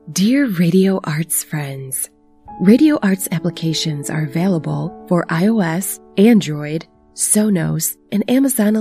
Dear Radio Arts friends, Radio Arts applications are available for iOS, Android, Sonos, and Amazon